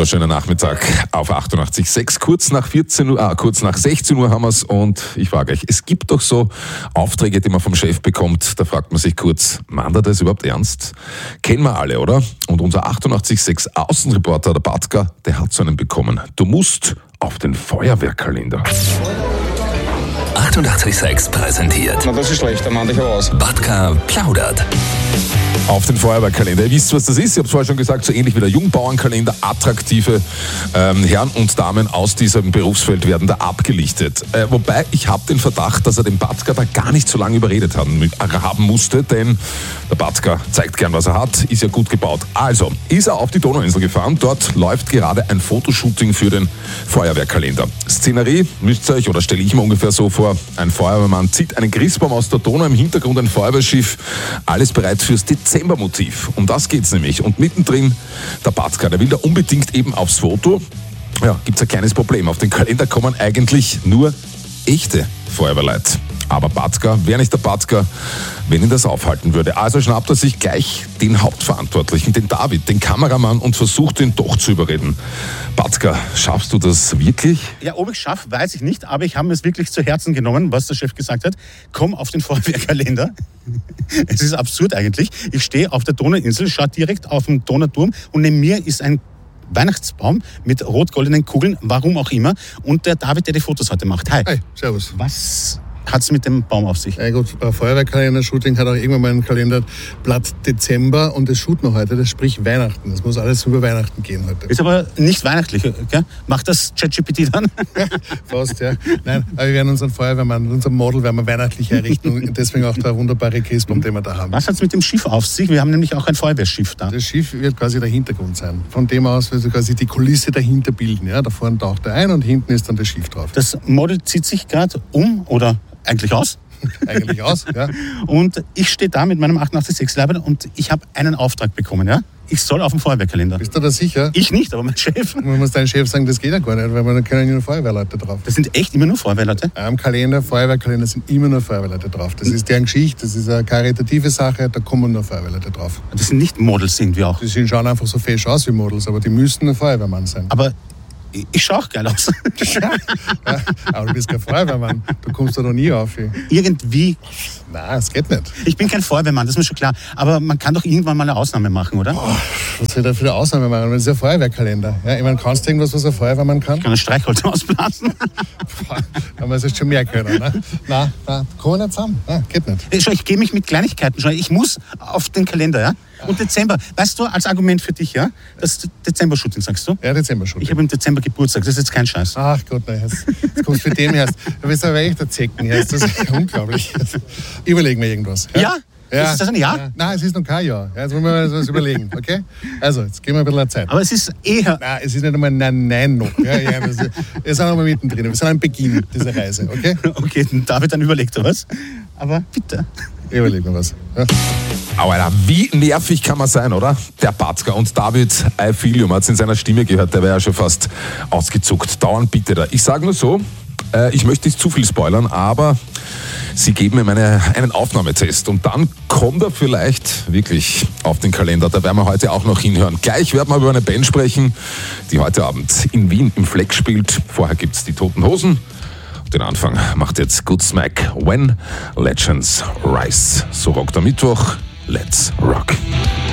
wunderschöner Nachmittag auf 88.6. Kurz nach 16 Uhr haben wir es und ich frage euch, es gibt doch so Aufträge, die man vom Chef bekommt, da fragt man sich kurz, meint er das überhaupt ernst? Kennen wir alle, oder? Und unser 88.6 Außenreporter, der Batka, der hat so einen bekommen. Du musst auf den Feuerwehrkalender. 88.6 präsentiert. Na, das ist schlecht, dann mach ich aber aus. Batka plaudert. Auf den Feuerwehrkalender. Ihr wisst, was das ist. Ich habe es vorher schon gesagt, so ähnlich wie der Jungbauernkalender. Attraktive Herren und Damen aus diesem Berufsfeld werden da abgelichtet. Wobei, ich habe den Verdacht, dass er den Batka da gar nicht so lange überredet haben musste, denn der Batka zeigt gern, was er hat, ist ja gut gebaut. Also, ist er auf die Donauinsel gefahren. Dort läuft gerade ein Fotoshooting für den Feuerwehrkalender. Szenerie, müsst ihr euch, oder stelle ich mir ungefähr so vor, ein Feuerwehrmann zieht einen Christbaum aus der Donau, im Hintergrund ein Feuerwehrschiff, alles bereit fürs Dezembermotiv. Um das geht's nämlich. Und mittendrin der Batka, der will da unbedingt eben aufs Foto. Ja, gibt's ein kleines Problem. Auf den Kalender kommen eigentlich nur echte Feuerwehrleute. Aber Batka wäre nicht der Batka, wenn ihn das aufhalten würde. Also schnappt er sich gleich den Hauptverantwortlichen, den David, den Kameramann, und versucht ihn doch zu überreden. Batka, schaffst du das wirklich? Ja, ob ich schaffe, weiß ich nicht, aber ich habe mir es wirklich zu Herzen genommen, was der Chef gesagt hat. Komm auf den Feuerwehrkalender. Es ist absurd eigentlich. Ich stehe auf der Donauinsel, schaue direkt auf den Donauturm und neben mir ist ein Weihnachtsbaum mit rot-goldenen Kugeln, warum auch immer. Und der David, der die Fotos heute macht. Hi. Hi, servus. Was hat es mit dem Baum auf sich? Ja gut, bei Feuerwehrkalender-Shooting hat auch irgendwann mal ein Kalenderblatt Dezember und das shooten wir heute, das spricht Weihnachten. Das muss alles über Weihnachten gehen heute. Ist aber nicht weihnachtlich, gell? Macht das ChatGPT dann? Fast, ja. Nein, aber wir werden unseren Feuerwehrmann, unser Model werden wir weihnachtlich errichten und deswegen auch der wunderbare Christbaum, den wir da haben. Was hat es mit dem Schiff auf sich? Wir haben nämlich auch ein Feuerwehrschiff da. Das Schiff wird quasi der Hintergrund sein. Von dem aus wird quasi die Kulisse dahinter bilden. Ja? Da vorne taucht er ein und hinten ist dann das Schiff drauf. Das Model zieht sich gerade um oder eigentlich aus. Eigentlich aus, ja. Und ich stehe da mit meinem 88.6-Leiber und ich habe einen Auftrag bekommen, ja. Ich soll auf den Feuerwehrkalender. Bist du da sicher? Ich nicht, aber mein Chef. Man muss deinem Chef sagen, das geht ja gar nicht, weil da können ja nur Feuerwehrleute drauf. Das sind echt immer nur Feuerwehrleute? Am Kalender, Feuerwehrkalender sind immer nur Feuerwehrleute drauf. Das ist deren Geschichte, das ist eine karitative Sache, da kommen nur Feuerwehrleute drauf. Das sind nicht Models, sind wir auch. Die schauen einfach so fesch aus wie Models, aber die müssen ein Feuerwehrmann sein. Aber ich schaue auch geil aus. Ja, aber du bist kein Feuerwehrmann, du kommst da noch nie auf. Irgendwie. Nein, das geht nicht. Ich bin kein Feuerwehrmann, das ist mir schon klar. Aber man kann doch irgendwann mal eine Ausnahme machen, oder? Was soll ich da für eine Ausnahme machen? Das ist ja ein Feuerwehrkalender. Ja, ich meine, kannst du irgendwas, was ein Feuerwehrmann kann? Ich kann ein Streichholz ausblasen. Aber man es schon mehr können. Ne? Nein, kommen wir nicht zusammen. Nein, geht nicht. Schau, ich gehe mich mit Kleinigkeiten. Schau, ich muss auf den Kalender, ja? Und Dezember, weißt du, als Argument für dich, ja? Das Dezember-Shooting, sagst du? Ja, Dezember-Shooting. Ich habe im Dezember Geburtstag, das ist jetzt kein Scheiß. Ach Gott, nein, jetzt kommst du mit dem her. Du bist aber echt der Zecken. Das ist unglaublich. Überlegen wir irgendwas. Ja? Ja. Ist das ein Ja? Nein, es ist noch kein Jahr. Jetzt müssen wir was überlegen, okay? Also, jetzt geben wir ein bisschen Zeit. Aber es ist eher... Nein, es ist nicht einmal Nein noch. Ja, wir sind noch mal mittendrin. Wir sind am Beginn dieser Reise, okay? Okay, David, dann überlegt er was. Aber bitte. Überlegen wir was. Ja. Aber Alter, wie nervig kann man sein, oder? Der Batka und David, I feel you, man hat es in seiner Stimme gehört, der wäre ja schon fast ausgezuckt. Dauernd bitte da. Ich sage nur so, ich möchte nicht zu viel spoilern, aber sie geben ihm einen Aufnahmetest und dann kommt er vielleicht wirklich auf den Kalender. Da werden wir heute auch noch hinhören. Gleich werden wir über eine Band sprechen, die heute Abend in Wien im Fleck spielt. Vorher gibt es die Toten Hosen. Den Anfang macht jetzt Goodsmack, When Legends Rise. So rockt der Mittwoch. Let's rock.